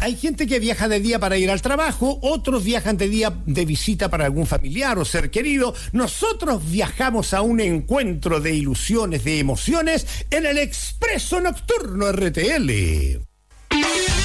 Hay gente que viaja de día para ir al trabajo, otros viajan de día de visita para algún familiar o ser querido. Nosotros viajamos a un encuentro de ilusiones, de emociones, en el Expreso Nocturno RTL.